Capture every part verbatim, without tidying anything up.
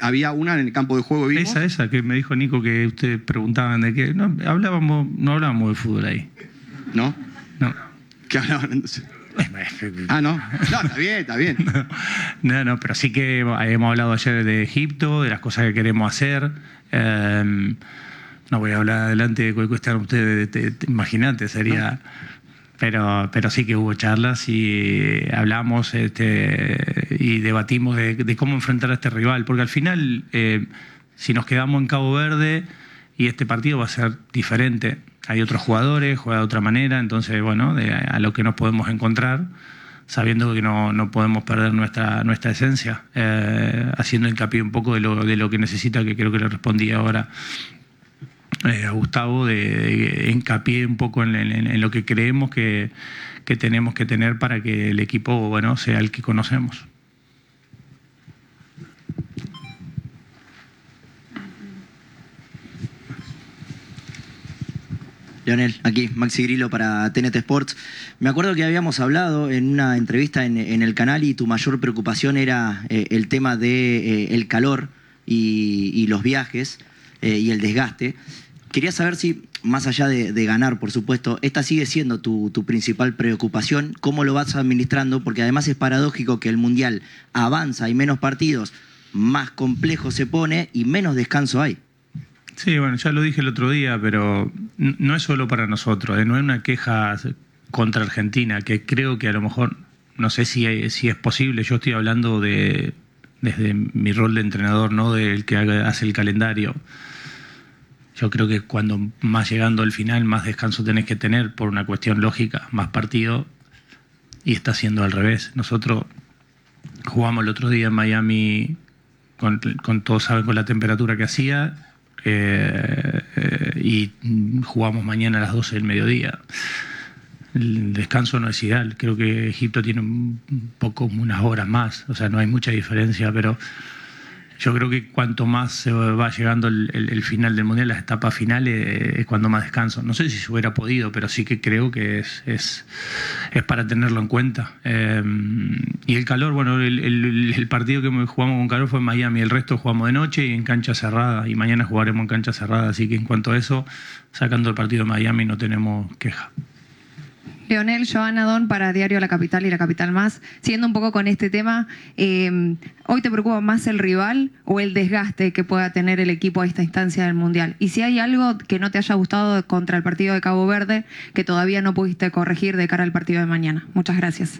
había una en el campo de juego, ¿vimos? Esa, esa, que me dijo Nico que ustedes preguntaban de qué. No, hablábamos, no hablábamos de fútbol ahí. ¿No? No. ¿Qué hablaban entonces? Ah, no. No, está bien, está bien. No, no, pero sí que hemos hablado ayer de Egipto, de las cosas que queremos hacer. Eh, no voy a hablar adelante de cuál cuestión ustedes, imagínate, sería... ¿No? Pero, pero sí que hubo charlas y hablamos este, y debatimos de, de cómo enfrentar a este rival, porque al final, eh, si nos quedamos en Cabo Verde, y este partido va a ser diferente, hay otros jugadores, juega de otra manera, entonces, bueno, de, a lo que nos podemos encontrar, sabiendo que no, no podemos perder nuestra, nuestra esencia, eh, haciendo hincapié un poco de lo, de lo que necesita, que creo que le respondí ahora Eh, a Gustavo, de, de hincapié un poco en, en, en lo que creemos que, que tenemos que tener para que el equipo, bueno, sea el que conocemos. Leonel, aquí, Maxi Grillo para T N T Sports. Me acuerdo que habíamos hablado en una entrevista en, en el canal y tu mayor preocupación era eh, el tema del de, eh, el calor y, y los viajes eh, y el desgaste. Quería saber si, más allá de, de ganar, por supuesto, esta sigue siendo tu, tu principal preocupación, cómo lo vas administrando, porque además es paradójico que el Mundial avanza, hay menos partidos, más complejo se pone y menos descanso hay. Sí, bueno, ya lo dije el otro día, pero no es solo para nosotros, ¿eh? No es una queja contra Argentina, que creo que a lo mejor, no sé si, hay, si es posible, yo estoy hablando de desde mi rol de entrenador, no del que hace el calendario. Yo creo que cuando más llegando al final, más descanso tenés que tener por una cuestión lógica, más partido, y está siendo al revés. Nosotros jugamos el otro día en Miami, con, con todos saben, con la temperatura que hacía, eh, eh, y jugamos mañana a las doce del mediodía. El descanso no es ideal, creo que Egipto tiene un poco, unas horas más, o sea, no hay mucha diferencia, pero... Yo creo que cuanto más se va llegando el, el, el final del Mundial, las etapas finales, es cuando más descanso. No sé si se hubiera podido, pero sí que creo que es, es, es para tenerlo en cuenta. Eh, y el calor, bueno, el, el, el partido que jugamos con calor fue en Miami, el resto jugamos de noche y en cancha cerrada, y mañana jugaremos en cancha cerrada, así que en cuanto a eso, sacando el partido de Miami no tenemos queja. Leonel, Joana Don para Diario La Capital y La Capital Más. Siguiendo un poco con este tema, eh, ¿hoy te preocupa más el rival o el desgaste que pueda tener el equipo a esta instancia del Mundial? Y si hay algo que no te haya gustado contra el partido de Cabo Verde, que todavía no pudiste corregir de cara al partido de mañana. Muchas gracias.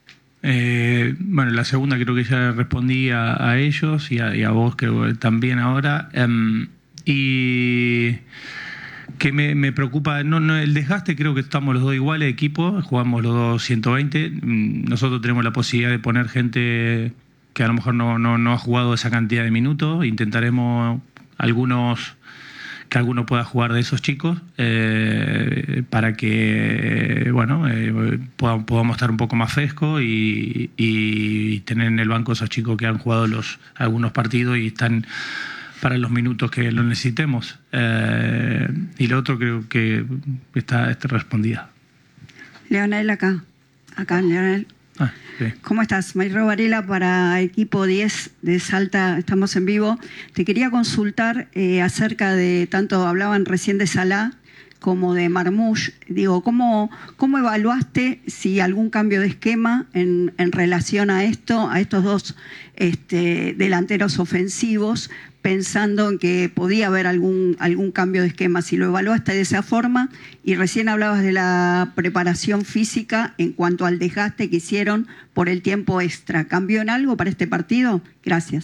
Eh, bueno, la segunda creo que ya respondí a, a ellos y a, y a vos creo también ahora. Um, y... que me, me preocupa, no, no, el desgaste, creo que estamos los dos iguales de equipo, jugamos los dos ciento veinte, nosotros tenemos la posibilidad de poner gente que a lo mejor no, no, no ha jugado esa cantidad de minutos, intentaremos algunos que alguno pueda jugar de esos chicos eh, para que bueno eh, podamos, podamos estar un poco más frescos y, y tener en el banco esos chicos que han jugado los algunos partidos y están para los minutos que lo necesitemos. Eh, y lo otro creo que está, está respondida. Leonel, acá. Acá, Leonel. Ah, sí. ¿Cómo estás? Mayro Varela para Equipo diez de Salta, estamos en vivo. Te quería consultar eh, acerca de, tanto hablaban recién de Salah como de Marmoush. Digo, ¿cómo, cómo evaluaste si algún cambio de esquema en, en relación a esto, a estos dos este, delanteros ofensivos, pensando en que podía haber algún, algún cambio de esquema, si lo evaluaste de esa forma? Y recién hablabas de la preparación física en cuanto al desgaste que hicieron por el tiempo extra. ¿Cambió en algo para este partido? Gracias.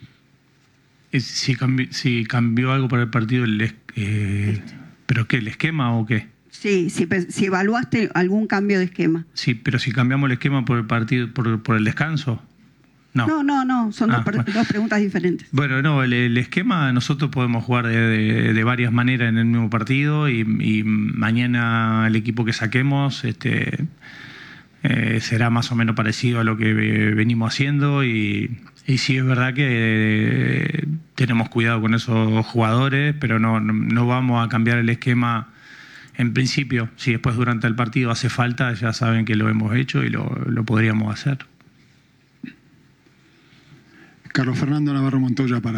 Si cambió, si cambió algo para el partido, el, eh, ¿pero qué? ¿El esquema o qué? Sí, si, si evaluaste algún cambio de esquema. Sí, pero si cambiamos el esquema por el partido, por, por el descanso. No, no, no, no son ah, dos, bueno. dos preguntas diferentes. Bueno, no, el, el esquema nosotros podemos jugar de, de, de varias maneras en el mismo partido y, y mañana el equipo que saquemos este, eh, será más o menos parecido a lo que venimos haciendo y, y sí es verdad que eh, tenemos cuidado con esos jugadores, pero no, no, no vamos a cambiar el esquema en principio. Si después durante el partido hace falta, ya saben que lo hemos hecho y lo, lo podríamos hacer. Carlos Fernando Navarro Montoya para